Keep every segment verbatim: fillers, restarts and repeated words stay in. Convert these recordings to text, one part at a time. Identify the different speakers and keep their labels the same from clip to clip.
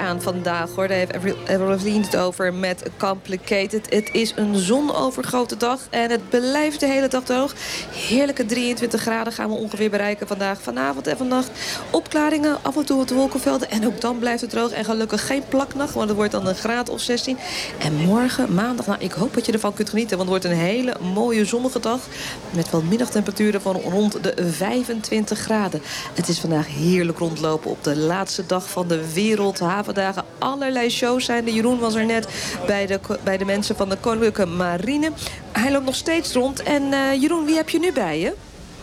Speaker 1: staan vandaag, hoor. Daar heeft Evelien het over met Complicated. Het is een zonovergoten dag en het blijft de hele dag droog. Heerlijke drieëntwintig graden gaan we ongeveer bereiken vandaag. Vanavond en vannacht opklaringen, af en toe wat wolkenvelden. En ook dan blijft het droog. En gelukkig geen plaknacht, want het wordt dan een graad of zestien. En morgen, maandag, nou, ik hoop dat je ervan kunt genieten. Want het wordt een hele mooie zonnige dag. Met wel middagtemperaturen van rond de vijfentwintig graden. Het is vandaag heerlijk rondlopen op de laatste dag van de Wereldhavendagen. Allerlei shows zijn er. Jeroen was er net bij de, bij de mensen van de Koninklijke Marine. Hij loopt nog steeds rond. En uh, Jeroen, wie heb je nu bij je?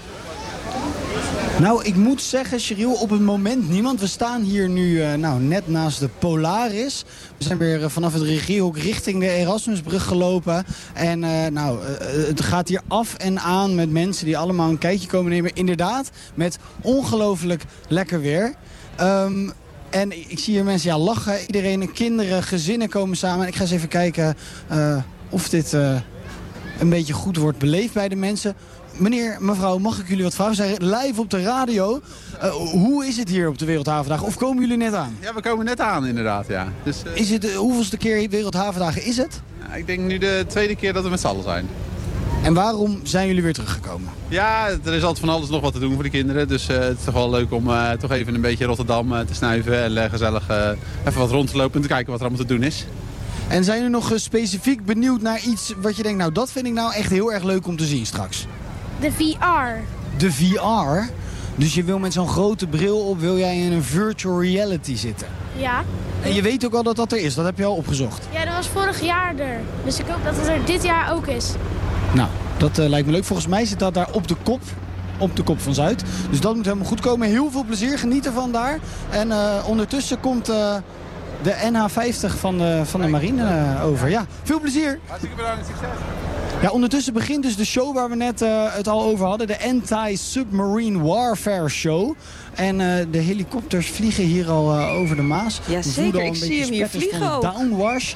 Speaker 2: Nou, ik moet zeggen, Cheryl, op het moment niemand. We staan hier nu uh, nou, net naast de Polaris. We zijn weer uh, vanaf het regiehok richting de Erasmusbrug gelopen. En uh, nou, uh, het gaat hier af en aan met mensen die allemaal een kijkje komen nemen. Inderdaad, met ongelooflijk lekker weer. Um, en ik zie hier mensen ja, lachen. Iedereen, kinderen, gezinnen komen samen. Ik ga eens even kijken uh, of dit uh, een beetje goed wordt beleefd bij de mensen. Meneer, mevrouw, mag ik jullie wat vragen? We zijn live op de radio. Uh, hoe is het hier op de Wereldhavendagen? Of komen jullie net aan?
Speaker 3: Ja, we komen net aan inderdaad, ja. Dus, uh...
Speaker 2: is het, uh, hoeveelste keer Wereldhavendagen is het?
Speaker 3: Ja, ik denk nu de tweede keer dat we met z'n allen zijn.
Speaker 2: En waarom zijn jullie weer teruggekomen?
Speaker 3: Ja, er is altijd van alles nog wat te doen voor de kinderen. Dus uh, het is toch wel leuk om uh, toch even een beetje Rotterdam uh, te snuiven. En uh, gezellig uh, even wat rond te lopen en te kijken wat er allemaal te doen is.
Speaker 2: En zijn jullie nog uh, specifiek benieuwd naar iets wat je denkt... nou, dat vind ik nou echt heel erg leuk om te zien straks?
Speaker 4: De V R.
Speaker 2: De V R? Dus je wil met zo'n grote bril op, wil jij in een virtual reality zitten?
Speaker 4: Ja.
Speaker 2: En je weet ook al dat dat er is, dat heb je al opgezocht?
Speaker 4: Ja, dat was vorig jaar er. Dus ik hoop dat het er dit jaar ook is.
Speaker 2: Nou, dat uh, lijkt me leuk. Volgens mij zit dat daar op de kop. Op de kop van Zuid. Dus dat moet helemaal goed komen. Heel veel plezier, geniet ervan daar. En uh, ondertussen komt uh, de N H vijftig van de, van de marine uh, over. Ja, veel plezier.
Speaker 3: Hartstikke bedankt, succes.
Speaker 2: Ja, ondertussen begint dus de show waar we net uh, het al over hadden. De Anti-Submarine Warfare Show. En uh, de helikopters vliegen hier al uh, over de Maas.
Speaker 1: Ja, zeker. Ik zie hem hier vliegen ook.
Speaker 2: Downwash.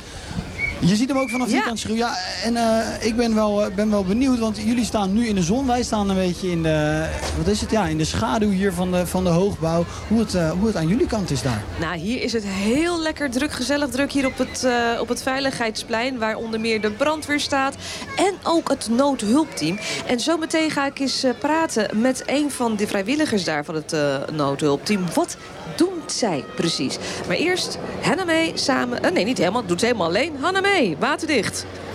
Speaker 2: Je ziet hem ook vanaf die
Speaker 1: ja.
Speaker 2: kant schreeuwen. Ja, en uh, ik ben wel, uh, ben wel benieuwd, want jullie staan nu in de zon. Wij staan een beetje in de, wat is het? Ja, in de schaduw hier van de, van de hoogbouw. Hoe het, uh, hoe het aan jullie kant is daar.
Speaker 1: Nou, hier is het heel lekker druk, gezellig druk hier op het, uh, op het Veiligheidsplein. Waar onder meer de brandweer staat. En ook het noodhulpteam. En zometeen ga ik eens uh, praten met een van de vrijwilligers daar van het uh, noodhulpteam. Wat doen zij precies? Maar eerst Hannah May samen... Uh, nee, niet helemaal. Doet ze helemaal alleen. Hannah May, waterdicht.